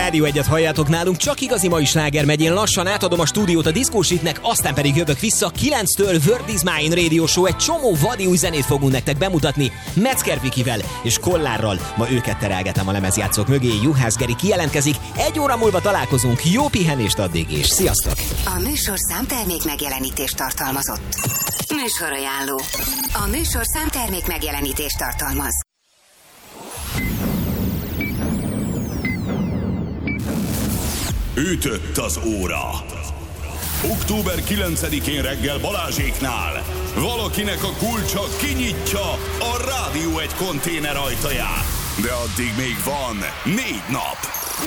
Rádió Egyet halljátok nálunk, csak igazi mai sláger megy. Én lassan átadom a stúdiót a diszkósítnek, aztán pedig jövök vissza 9-től Word is Mine Radio Show. Egy csomó vadi új zenét fogunk nektek bemutatni Metzger Vikivel és Kollárral. Ma őket terelgetem a lemezjátszók mögé. Juhász Geri kijelentkezik. 1 óra múlva találkozunk. Jó pihenést addig és sziasztok! A műsor számtermék megjelenítést tartalmazott. Műsorajánló. A műsor számtermék megjelenítést tartalmaz. Ütött az óra. Október 9-én reggel Balázséknál valakinek a kulcsa kinyitja a Rádió Egy konténer ajtaját. De addig még van 4 nap.